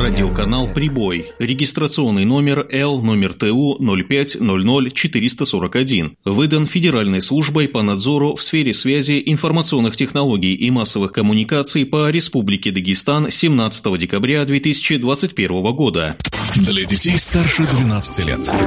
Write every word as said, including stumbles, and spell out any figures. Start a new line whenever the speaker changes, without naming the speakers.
Радиоканал «Прибой». Регистрационный номер Л номер Т У ноль пять ноль ноль четыреста сорок один. Выдан Федеральной службой по надзору в сфере связи, информационных технологий и массовых коммуникаций по Республике Дагестан семнадцатого декабря две тысячи двадцать первого года.
Для детей старше двенадцати лет.